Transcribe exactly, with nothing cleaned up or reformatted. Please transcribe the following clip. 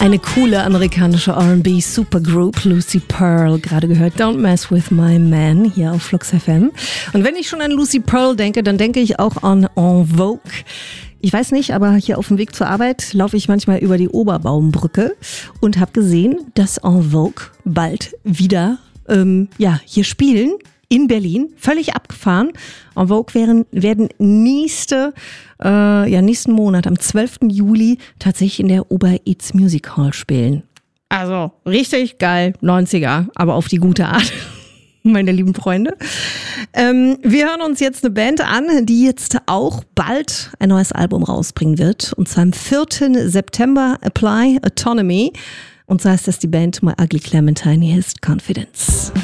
Eine coole amerikanische R and B Supergroup, Lucy Pearl, gerade gehört Don't Mess With My Man hier auf Flux F M. Und wenn ich schon an Lucy Pearl denke, dann denke ich auch an En Vogue. Ich weiß nicht, aber hier auf dem Weg zur Arbeit laufe ich manchmal über die Oberbaumbrücke und habe gesehen, dass En Vogue bald wieder ähm, ja, hier spielen. In Berlin, völlig abgefahren. En Vogue werden, werden nächste, äh, ja, nächsten Monat, am zwölften Juli, tatsächlich in der Ober-Eats Music Hall spielen. Also richtig geil, neunziger, aber auf die gute Art, meine lieben Freunde. Ähm, wir hören uns jetzt eine Band an, die jetzt auch bald ein neues Album rausbringen wird. Und zwar am vierten September, Apply Autonomy. Und so heißt das die Band My Ugly Clementine, Here's Confidence.